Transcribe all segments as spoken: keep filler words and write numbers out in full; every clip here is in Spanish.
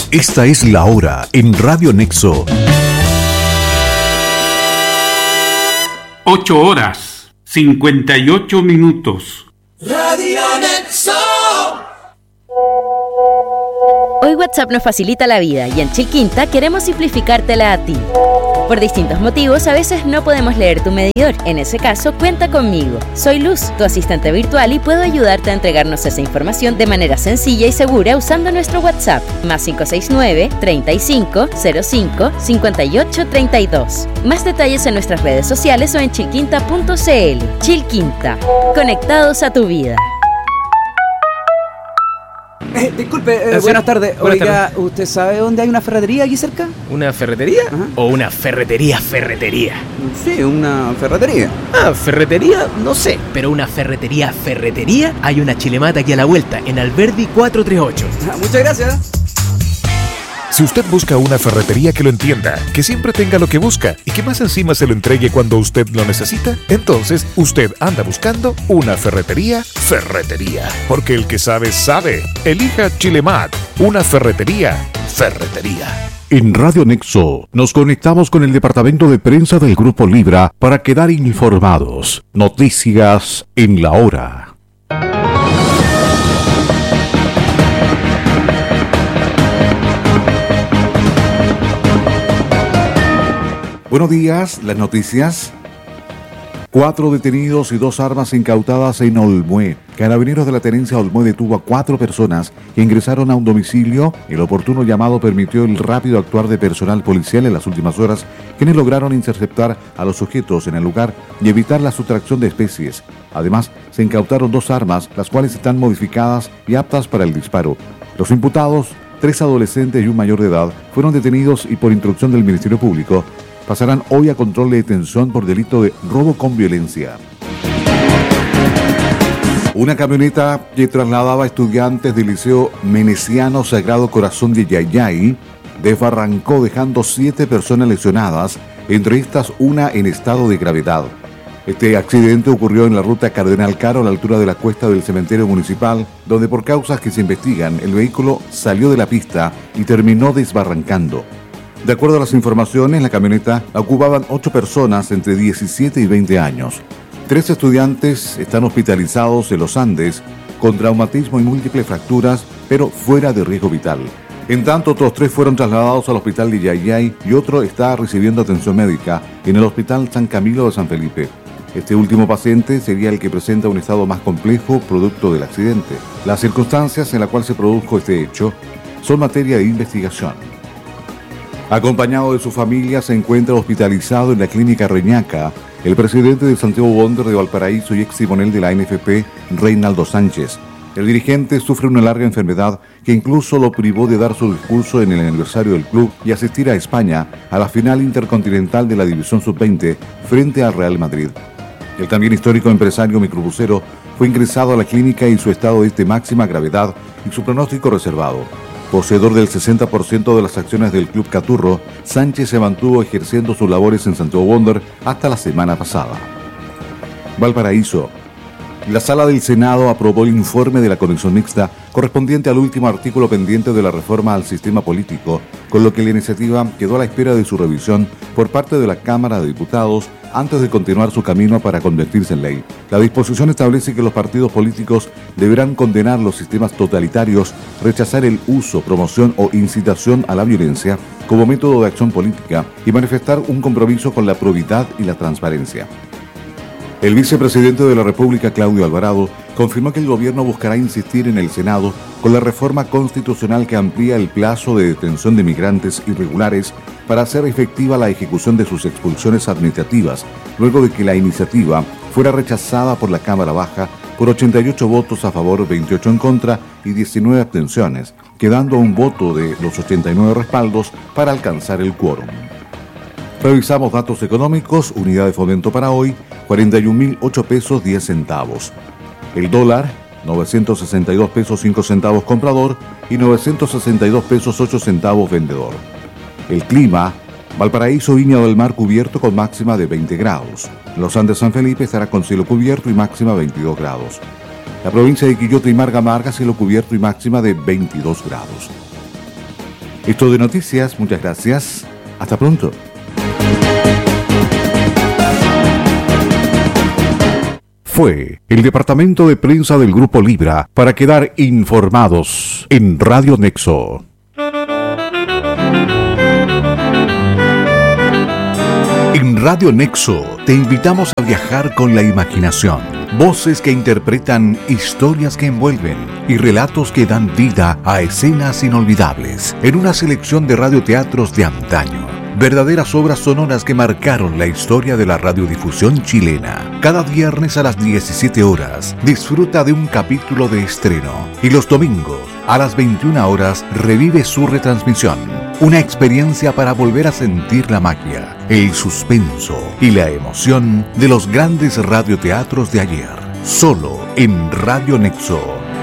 Esta es la hora en Radio Nexo. Ocho horas, cincuenta y ocho minutos. Radio Nexo. Hoy WhatsApp nos facilita la vida y en Chilquinta queremos simplificártela a ti. Por distintos motivos, a veces no podemos leer tu medidor. En ese caso, cuenta conmigo. Soy Luz, tu asistente virtual, y puedo ayudarte a entregarnos esa información de manera sencilla y segura usando nuestro WhatsApp, más cinco seis nueve, treinta y cinco, cero cinco, cincuenta y ocho, treinta y dos. Más detalles en nuestras redes sociales o en chilquinta punto c l. Chilquinta, conectados a tu vida. Eh, disculpe, eh, ¿Ah, buenas sí? tardes. Buenas Oiga, tardes. ¿usted sabe dónde hay una ferretería aquí cerca? ¿Una ferretería? Ajá. ¿O una ferretería ferretería? Sí, una ferretería. Ah, ferretería, no sé. Pero una ferretería ferretería, hay una Chilemata aquí a la vuelta, en Alberdi cuatrocientos treinta y ocho. Ah, muchas gracias. Si usted busca una ferretería que lo entienda, que siempre tenga lo que busca y que más encima se lo entregue cuando usted lo necesita, entonces usted anda buscando una ferretería ferretería. Porque el que sabe, sabe. Elija Chilemat, una ferretería ferretería. En Radio Nexo nos conectamos con el departamento de prensa del Grupo Libra para quedar informados. Noticias en la hora. Buenos días, las noticias. Cuatro detenidos y dos armas incautadas en Olmué. Carabineros de la tenencia Olmué detuvo a cuatro personas que ingresaron a un domicilio. El oportuno llamado permitió el rápido actuar de personal policial en las últimas horas, quienes lograron interceptar a los sujetos en el lugar y evitar la sustracción de especies. Además, se incautaron dos armas, las cuales están modificadas y aptas para el disparo. Los imputados, tres adolescentes y un mayor de edad, fueron detenidos y por instrucción del Ministerio Público, pasarán hoy a control de detención por delito de robo con violencia. Una camioneta que trasladaba estudiantes del Liceo Meneciano Sagrado Corazón de Yayay desbarrancó dejando siete personas lesionadas, entre estas una en estado de gravedad. Este accidente ocurrió en la ruta Cardenal Caro a la altura de la cuesta del cementerio municipal, donde por causas que se investigan el vehículo salió de la pista y terminó desbarrancando. De acuerdo a las informaciones, la camioneta ocupaban ocho personas entre diecisiete y veinte años. Tres estudiantes están hospitalizados en los Andes con traumatismo y múltiples fracturas, pero fuera de riesgo vital. En tanto, otros tres fueron trasladados al hospital de Yayay y otro está recibiendo atención médica en el hospital San Camilo de San Felipe. Este último paciente sería el que presenta un estado más complejo producto del accidente. Las circunstancias en las cuales se produjo este hecho son materia de investigación. Acompañado de su familia, se encuentra hospitalizado en la clínica Reñaca el presidente de Santiago Wander de Valparaíso y ex timonel de la N F P, Reinaldo Sánchez. El dirigente sufre una larga enfermedad que incluso lo privó de dar su discurso en el aniversario del club y asistir a España a la final intercontinental de la División sub veinte frente al Real Madrid. El también histórico empresario microbusero fue ingresado a la clínica y su estado es de máxima gravedad y su pronóstico reservado. Poseedor del sesenta por ciento de las acciones del Club Caturro, Sánchez se mantuvo ejerciendo sus labores en Santiago Wander hasta la semana pasada. Valparaíso. La Sala del Senado aprobó el informe de la Comisión Mixta correspondiente al último artículo pendiente de la reforma al sistema político, con lo que la iniciativa quedó a la espera de su revisión por parte de la Cámara de Diputados antes de continuar su camino para convertirse en ley. La disposición establece que los partidos políticos deberán condenar los sistemas totalitarios, rechazar el uso, promoción o incitación a la violencia como método de acción política y manifestar un compromiso con la probidad y la transparencia. El vicepresidente de la República, Claudio Alvarado, confirmó que el gobierno buscará insistir en el Senado con la reforma constitucional que amplía el plazo de detención de migrantes irregulares para hacer efectiva la ejecución de sus expulsiones administrativas, luego de que la iniciativa fuera rechazada por la Cámara Baja por ochenta y ocho votos a favor, veintiocho en contra y diecinueve abstenciones, quedando un voto de los ochenta y nueve respaldos para alcanzar el quórum. Revisamos datos económicos. Unidad de fomento para hoy, cuarenta y un mil ocho pesos diez centavos. El dólar, novecientos sesenta y dos pesos cinco centavos comprador y novecientos sesenta y dos pesos ocho centavos vendedor. El clima, Valparaíso, Viña del Mar cubierto con máxima de veinte grados. Los Andes San Felipe estará con cielo cubierto y máxima veintidós grados. La provincia de Quillota y Marga Marga cielo cubierto y máxima de veintidós grados. Esto de noticias, muchas gracias. Hasta pronto. Fue el departamento de prensa del Grupo Libra para quedar informados en Radio Nexo. En Radio Nexo te invitamos a viajar con la imaginación. Voces que interpretan historias que envuelven y relatos que dan vida a escenas inolvidables en una selección de radioteatros de antaño. Verdaderas obras sonoras que marcaron la historia de la radiodifusión chilena. Cada viernes a las diecisiete horas disfruta de un capítulo de estreno y los domingos a las veintiuna horas revive su retransmisión. Una experiencia para volver a sentir la magia, el suspenso y la emoción de los grandes radioteatros de ayer. Solo en Radio Nexo.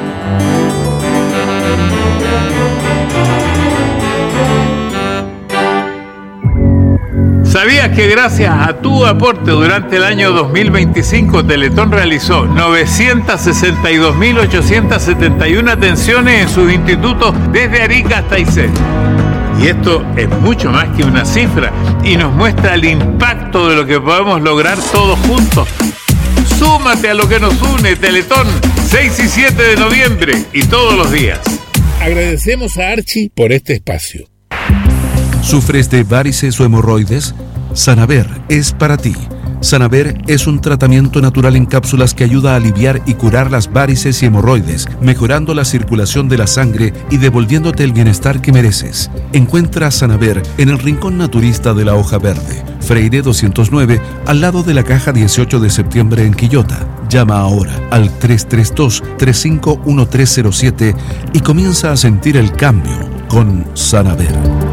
¿Sabías que gracias a tu aporte durante el año dos mil veinticinco Teletón realizó novecientas sesenta y dos mil ochocientas setenta y una atenciones en sus institutos desde Arica hasta Aysén? Y esto es mucho más que una cifra y nos muestra el impacto de lo que podemos lograr todos juntos. Súmate a lo que nos une, Teletón, seis y siete de noviembre y todos los días. Agradecemos a Archie por este espacio. ¿Sufres de varices o hemorroides? Sanaver es para ti. Sanaver es un tratamiento natural en cápsulas que ayuda a aliviar y curar las varices y hemorroides, mejorando la circulación de la sangre y devolviéndote el bienestar que mereces. Encuentra Sanaver en el Rincón Naturista de la Hoja Verde, Freire doscientos nueve, al lado de la Caja dieciocho de septiembre en Quillota. Llama ahora al tres tres dos, tres cinco uno tres cero siete y comienza a sentir el cambio con Sanaver.